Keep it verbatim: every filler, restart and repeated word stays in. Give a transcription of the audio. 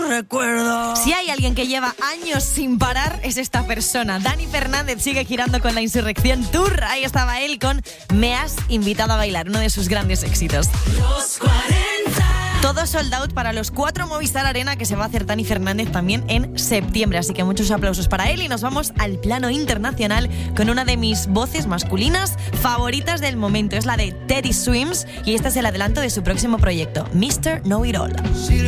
recuerdo. Si hay alguien que lleva años sin parar, es esta persona. Dani Fernández sigue girando con la Insurrección Tour. Ahí estaba él con Me has invitado a bailar, uno de sus grandes éxitos. Los cuarenta. Todo sold out para los cuatro Movistar Arena que se va a hacer Dani Fernández también en septiembre. Así que muchos aplausos para él y nos vamos al plano internacional con una de mis voces masculinas favoritas del momento. Es la de Teddy Swims y este es el adelanto de su próximo proyecto, mister Know It All.